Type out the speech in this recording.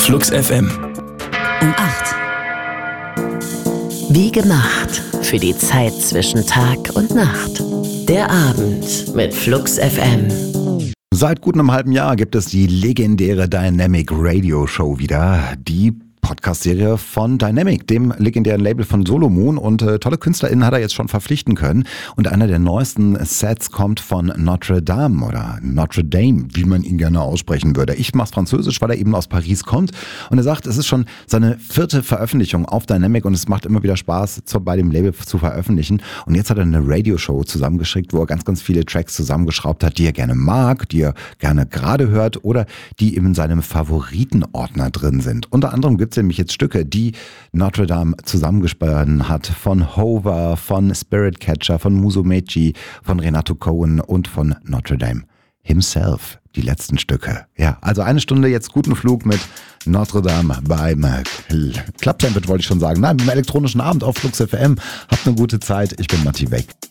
Flux FM. Um 8. Wie gemacht für die Zeit zwischen Tag und Nacht. Der Abend mit Flux FM. Seit gut einem halben Jahr gibt es die legendäre Dynamic Radio Show wieder. Die Podcast-Serie von Dynamic, dem legendären Label von Solomon, und tolle KünstlerInnen hat er jetzt schon verpflichten können. Und einer der neuesten Sets kommt von Notre Dame oder Notre Dame, wie man ihn gerne aussprechen würde. Ich mach's französisch, weil er eben aus Paris kommt. Und er sagt, es ist schon seine 4. Veröffentlichung auf Dynamic und es macht immer wieder Spaß, bei dem Label zu veröffentlichen. Und jetzt hat er eine Radioshow zusammengeschickt, wo er ganz, ganz viele Tracks zusammengeschraubt hat, die er gerne mag, die er gerne gerade hört oder die eben in seinem Favoritenordner drin sind. Unter anderem gibt es nämlich jetzt Stücke, die Notre Dame zusammengesponnen hat, von Hover, von Spirit Catcher, von Muso Meiji, von Renato Cohen und von Notre Dame himself. Die letzten Stücke. Ja, also eine Stunde jetzt guten Flug mit Notre Dame beim Club Sandwich, wollte ich schon sagen. Nein, beim elektronischen Abend auf Flux FM. Habt eine gute Zeit. Ich bin Matti Weg.